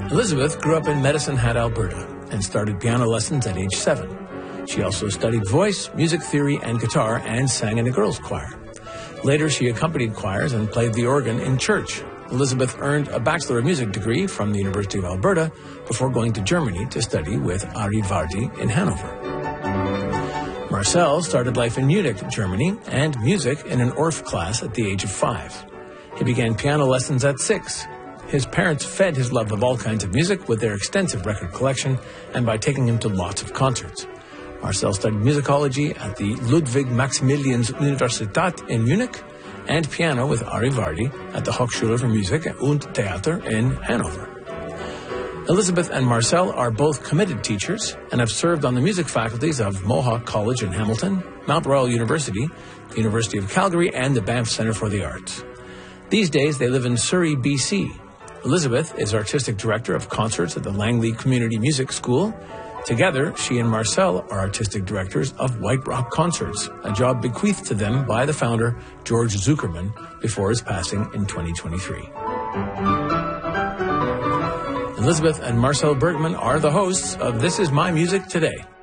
Elizabeth grew up in Medicine Hat, Alberta, and started piano lessons at age 7. She also studied voice, music theory, and guitar, and sang in a girls' choir. Later, she accompanied choirs and played the organ in church. Elizabeth earned a Bachelor of Music degree from the University of Alberta before going to Germany to study with Ari Vardi in Hanover. Marcel started life in Munich, Germany, and music in an Orff class at the age of 5. He began piano lessons at 6. His parents fed his love of all kinds of music with their extensive record collection and by taking him to lots of concerts. Marcel studied musicology at the Ludwig Maximilians Universität in Munich and piano with Ari Vardi at the Hochschule für Musik und Theater in Hanover. Elizabeth and Marcel are both committed teachers and have served on the music faculties of Mohawk College in Hamilton, Mount Royal University, the University of Calgary, and the Banff Centre for the Arts. These days, they live in Surrey, BC. Elizabeth is Artistic Director of Concerts at the Langley Community Music School. Together, she and Marcel are Artistic Directors of White Rock Concerts, a job bequeathed to them by the founder, George Zuckerman, before his passing in 2023. Elizabeth and Marcel Bergman are the hosts of This Is My Music Today.